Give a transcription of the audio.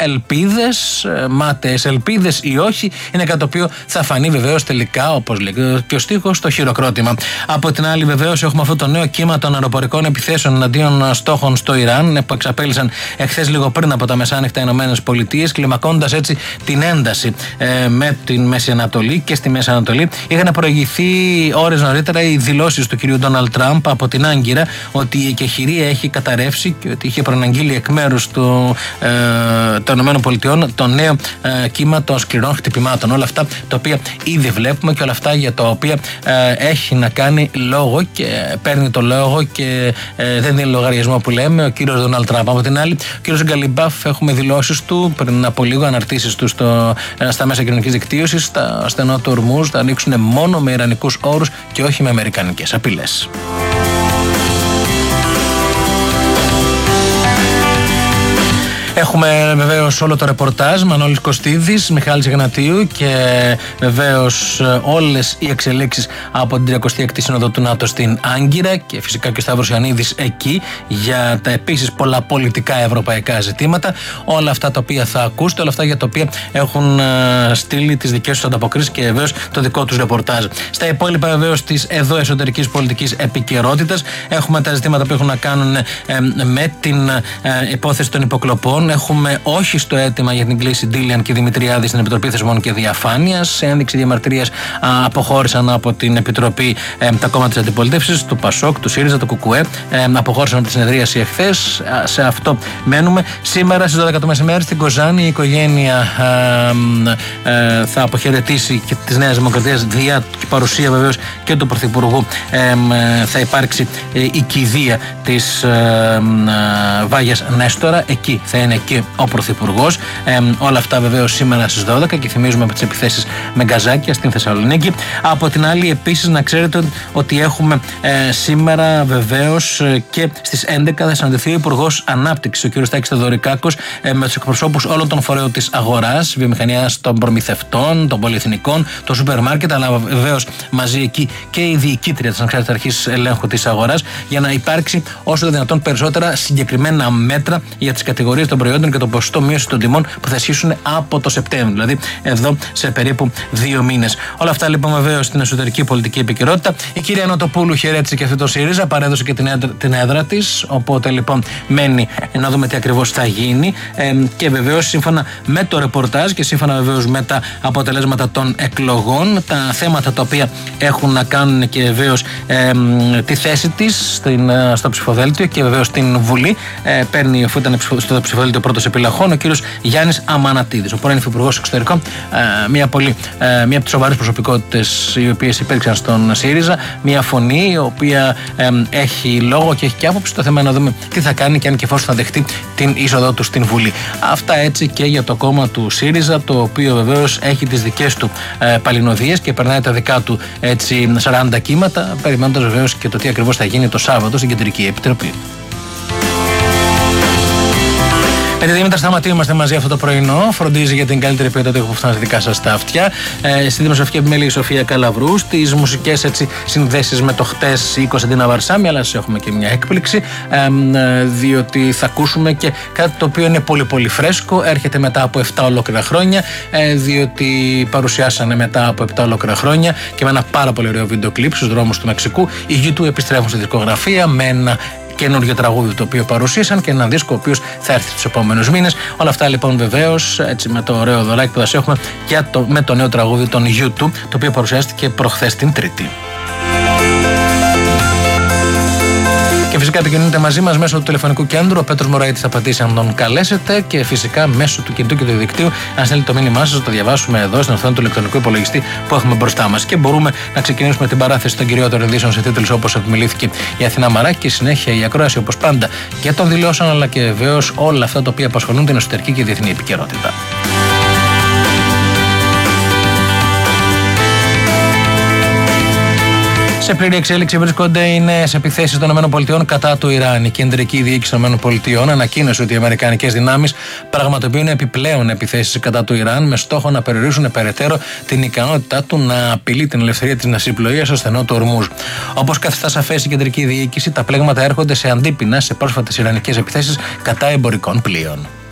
ελπίδες, μάταιες ελπίδες ή όχι, είναι κάτι το οποίο θα φανεί βεβαίως τελικά, όπως λέει και ο στίχος, στο χειροκρότημα. Από την άλλη, βεβαίως, έχουμε αυτό το νέο κύμα των αεροπορικών επιθέσεων εναντίον στόχων στο Ιράν, που εξαπέλυσαν εχθές λίγο πριν από τα μεσάνυχτα ΗΠΑ, κλιμακώντας έτσι την ένταση με την Μέση Ανατολή και στη Μέση Ανατολή. Είχαν προηγηθεί ώρες νωρίτερα οι δηλώσεις του κυρίου Ντόναλντ Τραμπ από την Άγκυρα ότι η εκεχηρία έχει καταρρεύσει και ότι είχε προαναγγείλει εκ μέρους των ΗΠΑ το νέο κύμα των σκληρών χτυπημάτων. Όλα αυτά τα οποία ήδη βλέπουμε και όλα αυτά για τα οποία έχει να κάνει λόγο και παίρνει το λόγο και δεν δίνει λογαριασμό που λέμε ο κύριος Ντόναλντ Τραμπ. Από την άλλη, ο κύριος Γκαλιμπάφ, έχουμε δηλώσεις του πριν από λίγο, αναρτήσεις του στα μέσα κοινωνικής δικτύωσης, στα στενό του Ορμούζ, θα ανοίξουν μόνο με ιρανικούς όρους και όχι με αμερικανικές απειλές. Έχουμε βεβαίως όλο το ρεπορτάζ, Μανώλης Κωστίδης, Μιχάλης Εγνατίου και βεβαίως όλες οι εξελίξεις από την 36η Σύνοδο του ΝΑΤΟ στην Άγκυρα και φυσικά και ο Σταύρος Ιωαννίδης εκεί για τα επίσης πολλά πολιτικά ευρωπαϊκά ζητήματα. Όλα αυτά τα οποία θα ακούσετε, όλα αυτά για τα οποία έχουν στείλει τις δικές τους ανταποκρίσεις και βεβαίως το δικό τους ρεπορτάζ. Στα υπόλοιπα βεβαίως της εδώ εσωτερικής πολιτικής επικαιρότητας έχουμε τα ζητήματα που έχουν να κάνουν με την υπόθεση των υποκλοπών. Έχουμε όχι στο αίτημα για την κλίση Ντίλιαν και Δημητριάδη στην Επιτροπή Θεσμών και Διαφάνειας. Σε ένδειξη διαμαρτυρίας αποχώρησαν από την Επιτροπή τα κόμματα της αντιπολίτευσης, του ΠΑΣΟΚ, του ΣΥΡΙΖΑ, του ΚΚΕ. Αποχώρησαν από τη συνεδρίαση εχθές. Σε αυτό μένουμε. Σήμερα στις 12 το μεσημέρι στην Κοζάνη η οικογένεια θα αποχαιρετήσει και της Νέας Δημοκρατίας δια παρουσία βεβαίως και του Πρωθυπουργού. Θα υπάρξει η κηδεία της Βάγιας Νέστορα. Εκεί θα είναι και ο Πρωθυπουργός. Όλα αυτά βεβαίως σήμερα στις 12 και θυμίζουμε από τις επιθέσεις με γκαζάκια στην Θεσσαλονίκη. Από την άλλη, επίσης, να ξέρετε ότι έχουμε σήμερα βεβαίως και στις 11 θα συναντηθεί ο Υπουργός Ανάπτυξης, ο κ. Στάκης Θεοδωρικάκος, με τους εκπροσώπους όλων των φορέων της αγοράς, βιομηχανίας των προμηθευτών, των πολυεθνικών, των σούπερ μάρκετ, αλλά βεβαίως μαζί εκεί και η διοικήτρια της Ανεξάρτητης Αρχής Ελέγχου της Αγοράς, για να υπάρξει όσο το δυνατόν περισσότερα συγκεκριμένα μέτρα για τις κατηγορίες των προϊόντων και το ποσοστό μείωση των τιμών που θα ισχύσουν από το Σεπτέμβριο, δηλαδή εδώ σε περίπου 2 μήνες. Όλα αυτά λοιπόν βεβαίως στην εσωτερική πολιτική επικαιρότητα. Η κυρία Νοτοπούλου χαιρέτησε και αυτή το ΣΥΡΙΖΑ, παρέδωσε και την έδρα της. Οπότε λοιπόν μένει να δούμε τι ακριβώς θα γίνει. Και βεβαίως σύμφωνα με το ρεπορτάζ και σύμφωνα βεβαίως με τα αποτελέσματα των εκλογών, τα θέματα τα οποία έχουν να κάνουν και βεβαίως τη θέση της στο ψηφοδέλτιο και βεβαίως στην Βουλή, παίρνει, αφού ήταν στο ψηφοδέλτιο πρώτος επιλαχών, ο κύριος Γιάννης Αμανατίδης, ο πρώην Υφυπουργός Εξωτερικών, μία από τις σοβαρές προσωπικότητες οι οποίες υπήρξαν στον ΣΥΡΙΖΑ, μία φωνή η οποία έχει λόγο και έχει και άποψη. Το θέμα είναι να δούμε τι θα κάνει και αν και εφόσον θα δεχτεί την είσοδό του στην Βουλή. Αυτά έτσι και για το κόμμα του ΣΥΡΙΖΑ, το οποίο βεβαίως έχει τις δικές του παλινοδίες και περνάει τα δικά του έτσι 40 κύματα, περιμένοντας βεβαίως και το τι ακριβώς θα γίνει το Σάββατο στην Κεντρική Επιτροπή. Με τη Δήμητρα Σταματίου είμαστε μαζί αυτό το πρωινό. Φροντίζει για την καλύτερη ποιότητα που φτάνει δικά σας τα αυτιά. Στη δημοσιογραφική επιμέλεια η Σοφία Καλαβρού. Στις μουσικές συνδέσεις με το χτες η Κωνσταντίνα Βαρσάμι. Αλλά σας έχουμε και μια έκπληξη. Διότι θα ακούσουμε και κάτι το οποίο είναι πολύ πολύ φρέσκο. Έρχεται μετά από 7 ολόκληρα χρόνια. Διότι παρουσιάσανε μετά από 7 ολόκληρα χρόνια και με ένα πάρα πολύ ωραίο βίντεο κλιπ στους δρόμους του Μεξικού. Οι U2 επιστρέφουν στη δισκογραφία με ένα καινούργιο τραγούδι το οποίο παρουσίασαν και έναν δίσκο ο οποίος θα έρθει τους επόμενους μήνες. Όλα αυτά λοιπόν βεβαίως έτσι με το ωραίο δωράκι που θα σας έχουμε με το νέο τραγούδι των U2, το οποίο παρουσιάστηκε προχθές την Τρίτη. Και φυσικά επικοινωνείτε μαζί μας μέσω του τηλεφωνικού κέντρου. Ο Πέτρος Μωραήτης θα πατήσει αν τον καλέσετε και φυσικά μέσω του κινητού και του δικτύου. Αν στέλνετε το μήνυμά σας, θα το διαβάσουμε εδώ στην οθόνη του ηλεκτρονικού υπολογιστή που έχουμε μπροστά μας. Και μπορούμε να ξεκινήσουμε την παράθεση των κυριότερων ειδήσεων σε τίτλους όπως επιμελήθηκε η Αθηνά Μαράκη και συνέχεια η ακρόαση όπως πάντα και των δηλώσεων αλλά και βεβαίως όλα αυτά τα οποία απασχολούν την εσωτερική και διεθνή επικαιρότητα. Σε πλήρη εξέλιξη βρίσκονται οι νέες επιθέσεις των ΗΠΑ κατά του Ιράν. Η κεντρική διοίκηση των ΗΠΑ ανακοίνωσε ότι οι αμερικανικές δυνάμεις πραγματοποιούν επιπλέον επιθέσεις κατά του Ιράν με στόχο να περιορίσουν περαιτέρω την ικανότητά του να απειλεί την ελευθερία της ναυσιπλοείας στο στενό του Ορμούζ. Όπως καθιστά σαφές η κεντρική διοίκηση, τα πλέγματα έρχονται σε αντίπεινα σε πρόσφατες ιρανικές επιθέσεις κατά εμπορικών πλοίων.